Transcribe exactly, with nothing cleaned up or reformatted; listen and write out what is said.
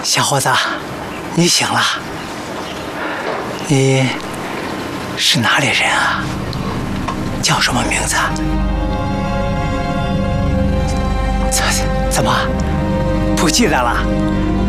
小伙子，你醒了？你是哪里人啊？叫什么名字？怎怎么不记得了？